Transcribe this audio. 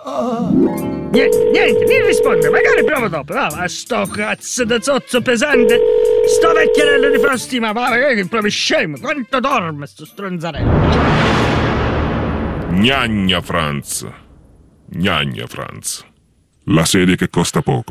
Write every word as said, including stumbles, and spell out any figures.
Niente, niente, non risponde, magari provo dopo. Va, va, sto cazzo da zozzo pesante. Sto vecchierello di Frostima, ma magari è proprio scemo. Quanto dorme sto stronzarello? Gnagna Franz. Gnagna Franz. La serie che costa poco.